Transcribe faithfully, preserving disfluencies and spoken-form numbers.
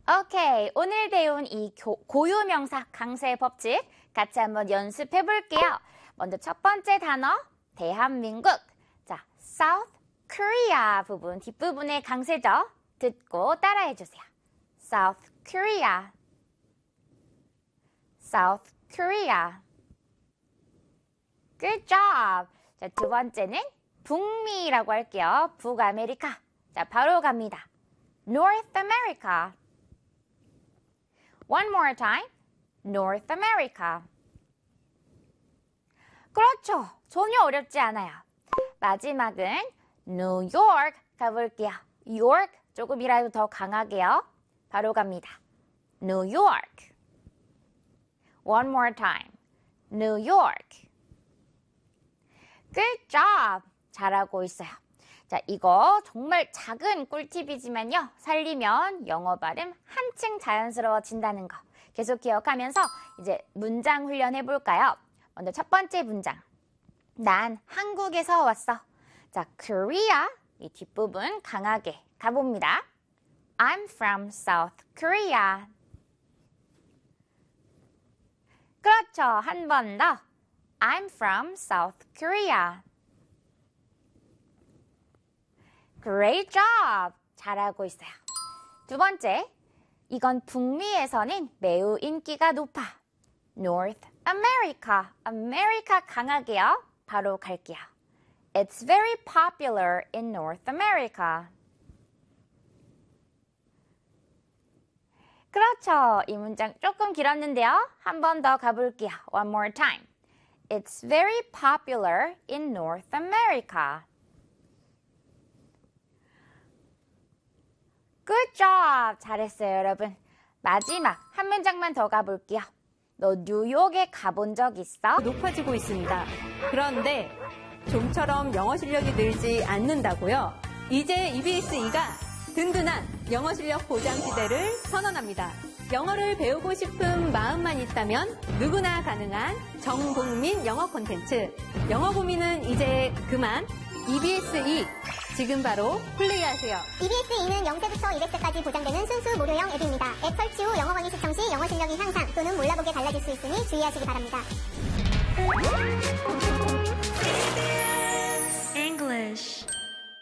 오케이, 오늘 배운 이 고, 고유명사 강세 법칙 같이 한번 연습해 볼게요. 먼저 첫 번째 단어, 대한민국. 자, South Korea 부분, 뒷부분의 강세죠. 듣고 따라해 주세요. South Korea, South Korea. Good job. 자, 두 번째는 북미라고 할게요. 북아메리카. 자, 바로 갑니다. North America. One more time. North America. 그렇죠. 전혀 어렵지 않아요. 마지막은 New York 가볼게요. York 조금이라도 더 강하게요. 바로 갑니다. New York. One more time. New York. Good job. 잘하고 있어요. 자, 이거 정말 작은 꿀팁이지만요. 살리면 영어 발음 한층 자연스러워진다는 거. 계속 기억하면서 이제 문장 훈련해 볼까요? 먼저 첫 번째 문장. 난 한국에서 왔어. 자, Korea. 이 뒷부분 강하게 가봅니다. I'm from South Korea. 그렇죠. 한 번 더. I'm from South Korea. Great job! 잘하고 있어요. 두 번째, 이건 북미에서는 매우 인기가 높아. North America. America 강하게요. 바로 갈게요. It's very popular in North America. 그렇죠. 이 문장 조금 길었는데요. 한 번 더 가볼게요. One more time. It's very popular in North America. Good job! 잘했어요, 여러분. 마지막 한 문장만 더 가볼게요. 너 뉴욕에 가본 적 있어? 높아지고 있습니다. 그런데 좀처럼 영어 실력이 늘지 않는다고요? 이제 이비에스이가 든든한 영어 실력 보장지대를 선언합니다. 영어를 배우고 싶은 마음만 있다면 누구나 가능한 전국민 영어 콘텐츠. 영어 고민은 이제 그만. 이비에스이 지금 바로 플레이하세요. 이비에스이는 영 세부터 이백 세까지 보장되는 순수 무료형 앱입니다. 앱 설치 후 영어 강의 시청 시 영어 실력이 향상 또는 몰라보게 달라질 수 있으니 주의하시기 바랍니다.